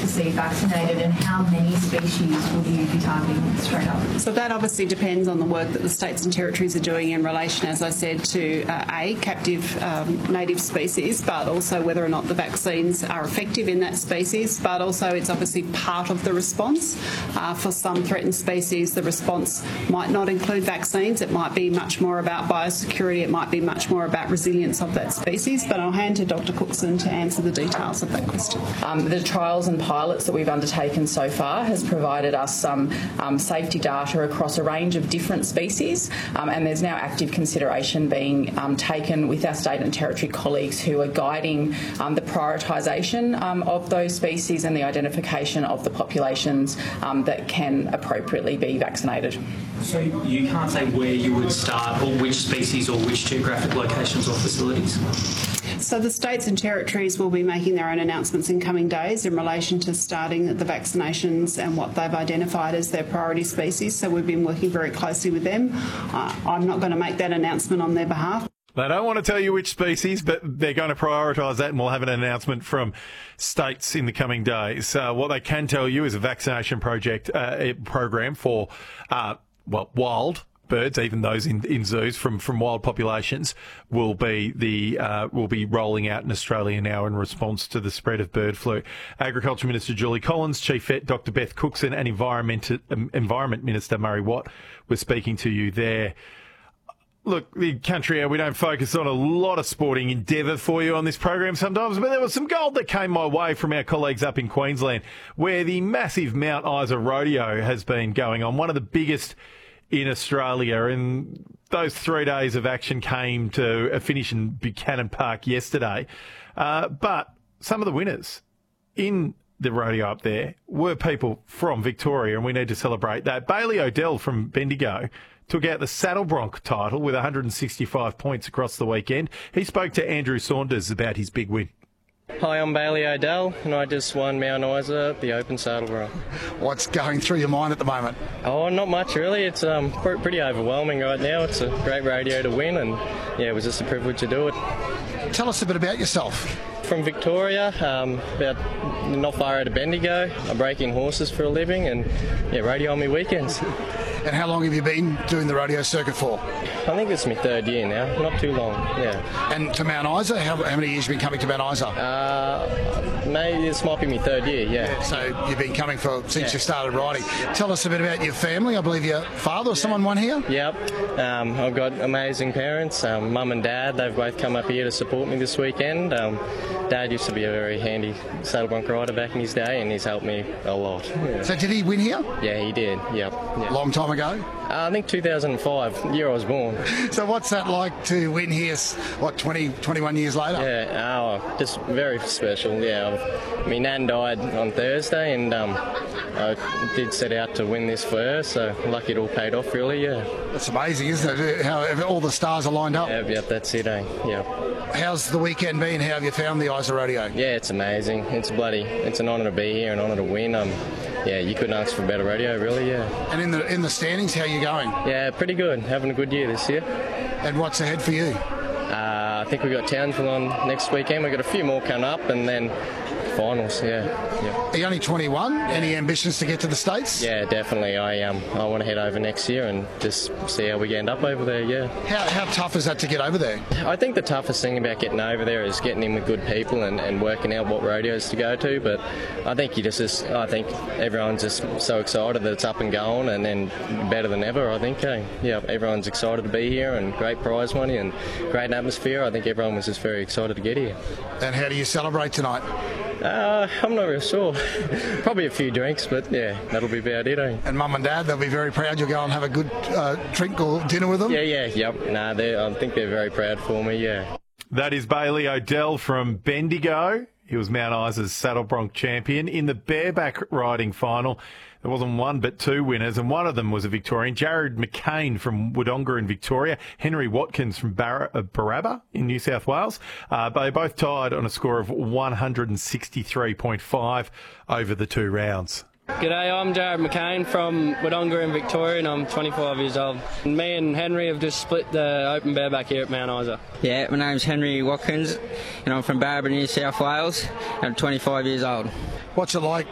to see vaccinated, and how many species will you be targeting straight up? So that obviously depends on the work that the states and territories are doing in relation, as I said, to captive native species, but also whether or not the vaccines are effective in that species. But also it's obviously part of the response. For some threatened species, the response might not include vaccines. It might be much more about biosecurity. It might be much more about resilience of that species. But I'll hand to Dr. Cookson to answer the details of that question. The trials and pilots that we've undertaken so far has provided us some safety data across a range of different species, and there's now active consideration being taken with our state and territory colleagues who are guiding the prioritisation of those species and the identification of the populations that can appropriately be vaccinated. So you can't say where you would start or which species or which geographic locations or facilities? So the states and territories will be making their own announcements in coming days in relation to starting the vaccinations and what they've identified as their priority species. So we've been working very closely with them. I'm not going to make that announcement on their behalf. They don't want to tell you which species, but they're going to prioritise that, and we'll have an announcement from states in the coming days. What they can tell you is a vaccination program for, wild birds, even those in zoos from wild populations, will be rolling out in Australia now in response to the spread of bird flu. Agriculture Minister Julie Collins, Chief Vet Dr. Beth Cookson, and Environment Minister Murray Watt were speaking to you there. Look, the country, we don't focus on a lot of sporting endeavour for you on this program sometimes, but there was some gold that came my way from our colleagues up in Queensland, where the massive Mount Isa Rodeo has been going on, one of the biggest in Australia. And those 3 days of action came to a finish in Buchanan Park yesterday. But some of the winners in the rodeo up there were people from Victoria, and we need to celebrate that. Bailey O'Dell from Bendigo took out the Saddle Bronc title with 165 points across the weekend. He spoke to Andrew Saunders about his big win. Hi, I'm Bailey O'Dell, and I just won Mount Isa, the Open Saddle Bronc. What's going through your mind at the moment? Oh, not much really. It's pretty overwhelming right now. It's a great rodeo to win, and yeah, it was just a privilege to do it. Tell us a bit about yourself. From Victoria, about not far out of Bendigo. I'm breaking horses for a living, and yeah, rodeo on my weekends. And how long have you been doing the rodeo circuit for? I think it's my 3rd year now, not too long, yeah. And to Mount Isa, how many years have you been coming to Mount Isa? Maybe this might be my 3rd year, yeah. So you've been coming since you started riding. Tell us a bit about your family. I believe your father or someone won here? Yep. I've got amazing parents, Mum and Dad. They've both come up here to support me this weekend. Dad used to be a very handy saddle bronc rider back in his day, and he's helped me a lot. Yeah. So did he win here? Yeah, he did, yep. Long time ago? I think 2005, the year I was born. So what's that like to win here, 21 years later? Yeah, just very special, yeah. My nan died on Thursday, and I did set out to win this for her, so lucky it all paid off, really, yeah. That's amazing, isn't it? How all the stars are lined up. Yep, that's it, eh? Yeah. How's the weekend been? How have you found the Isa Rodeo? Yeah, it's amazing. It's an honour to be here, an honour to win. Yeah, you couldn't ask for a better rodeo, really, yeah. And in the standings, how are you going? Yeah, pretty good. Having a good year this year. And what's ahead for you? I think we've got Townsville on next weekend. We've got a few more coming up, and then finals, yeah. Are you only 21? Yeah. Any ambitions to get to the States? Yeah, definitely. I want to head over next year and just see how we end up over there, yeah. How tough is that to get over there? I think the toughest thing about getting over there is getting in with good people and working out what rodeos to go to, but I think I think everyone's just so excited that it's up and going, and then better than ever, I think. Yeah, everyone's excited to be here, and great prize money and great atmosphere. I think everyone was just very excited to get here. And how do you celebrate tonight? I'm not real sure. Probably a few drinks, but yeah, that'll be about it. And Mum and Dad, they'll be very proud you'll go and have a good drink or dinner with them? Yep. I think they're very proud for me, yeah. That is Bailey O'Dell from Bendigo. He was Mount Isa's Saddle Bronc champion. In the bareback riding final, there wasn't one but two winners, and one of them was a Victorian, Jared McCain from Wodonga in Victoria, Henry Watkins from Barabba in New South Wales. They both tied on a score of 163.5 over the two rounds. G'day, I'm Jared McCain from Wodonga in Victoria, and I'm 25 years old. Me and Henry have just split the open bareback here at Mount Isa. Yeah, my name's Henry Watkins, and I'm from Barabba, New South Wales, and I'm 25 years old. What's it like